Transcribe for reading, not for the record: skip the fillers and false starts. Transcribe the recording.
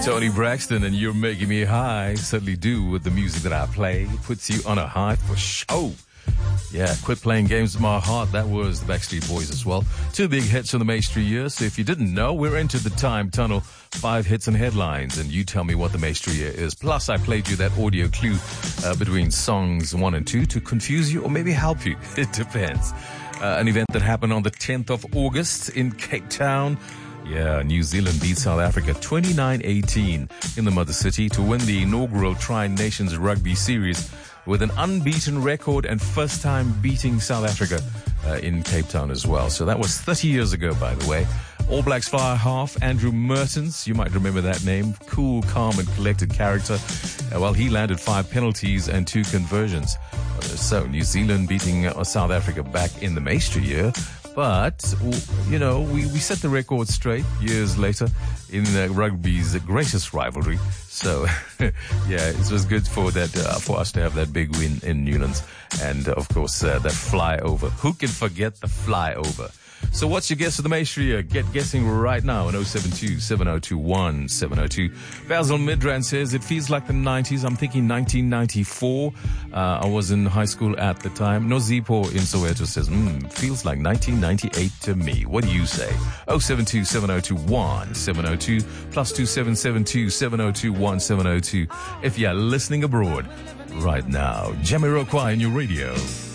Tony Braxton and You're Making Me High certainly do with the music that I play. Puts you on a high for show. Yeah, Quit Playing Games with My Heart. That was the Backstreet Boys as well. Two big hits from the Maestro year. So if you didn't know, we're into the time tunnel. 5 hits and headlines, and you tell me what the Maestro year is. Plus, I played you that audio clue between songs 1 and 2 to confuse you or maybe help you. It depends. An event that happened on the 10th of August in Cape Town. Yeah, New Zealand beat South Africa 29-18 in the mother city to win the inaugural Tri-Nations Rugby Series with an unbeaten record and first time beating South Africa in Cape Town as well. So that was 30 years ago, by the way. All Blacks fly half, Andrew Mertens, you might remember that name, cool, calm and collected character. Well, he landed 5 penalties and 2 conversions. So New Zealand beating South Africa back in the Maestro year. But, you know, we set the record straight years later in rugby's greatest rivalry. So, yeah, it was good for that for us to have that big win in Newlands. And, of course, that flyover. Who can forget the flyover? So what's your guess for the Maestro year? Get guessing right now on 072-7021-702. Basil Midrand says, it feels like the 90s. I'm thinking 1994. I was in high school at the time. Nozipo in Soweto says, feels like 1998 to me. What do you say? 072-7021-702 plus 2772-7021-702. If you're listening abroad right now, Jamiroquai on your radio.